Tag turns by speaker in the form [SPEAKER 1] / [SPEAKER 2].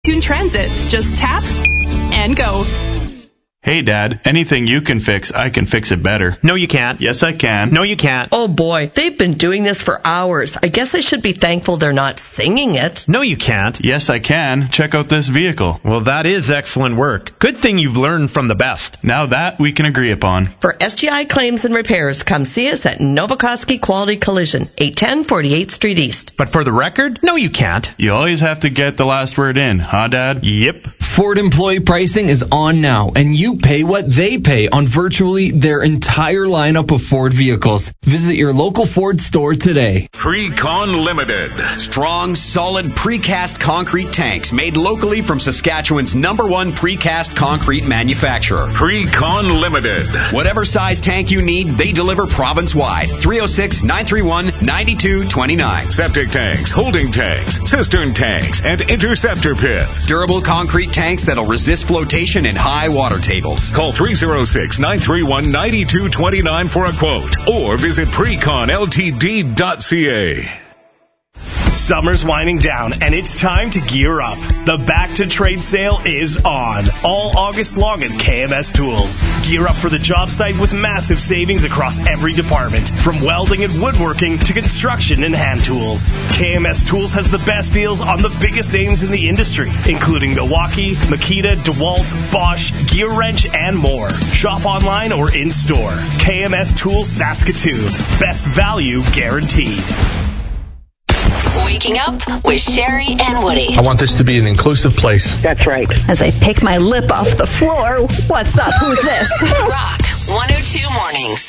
[SPEAKER 1] Transit. Just tap and go.
[SPEAKER 2] Hey, Dad, anything you can fix, I can fix it better.
[SPEAKER 3] No, you can't.
[SPEAKER 2] Yes, I can.
[SPEAKER 3] No, you can't.
[SPEAKER 4] Oh, boy. They've been doing this for hours. I guess I should be thankful they're not singing it.
[SPEAKER 3] No, you can't.
[SPEAKER 2] Yes, I can. Check out this vehicle.
[SPEAKER 3] Well, that is excellent work. Good thing you've learned from the best.
[SPEAKER 2] Now that we can agree upon.
[SPEAKER 4] For SGI claims and repairs, come see us at Novokoski Quality Collision, 810 48th Street East.
[SPEAKER 3] But for the record, no, you can't.
[SPEAKER 2] You always have to get the last word in, huh, Dad?
[SPEAKER 3] Yep.
[SPEAKER 5] Ford employee pricing is on now, and you pay what they pay on virtually their entire lineup of Ford vehicles. Visit your local Ford store today.
[SPEAKER 6] Precon Limited.
[SPEAKER 7] Strong, solid precast concrete tanks made locally from Saskatchewan's #1 precast concrete manufacturer.
[SPEAKER 6] Precon Limited.
[SPEAKER 7] Whatever size tank you need, they deliver province-wide. 306-931-9229.
[SPEAKER 6] Septic tanks, holding tanks, cistern tanks, and interceptor pits.
[SPEAKER 7] Durable concrete tanks that'll resist flotation in high water tables.
[SPEAKER 6] Call 306-931-9229 for a quote or visit preconltd.ca.
[SPEAKER 8] Summer's winding down, and it's time to gear up. The Back to Trade sale is on, all August long at KMS Tools. Gear up for the job site with massive savings across every department, from welding and woodworking to construction and hand tools. KMS Tools has the best deals on the biggest names in the industry, including Milwaukee, Makita, DeWalt, Bosch, Gear Wrench, and more. Shop online or in-store. KMS Tools Saskatoon. Best value guaranteed.
[SPEAKER 9] Waking up with Sherry and Woody.
[SPEAKER 10] I want this to be an inclusive place.
[SPEAKER 11] That's right.
[SPEAKER 12] As I pick my lip off the floor, what's up? Who's this?
[SPEAKER 9] Rock 102 Mornings.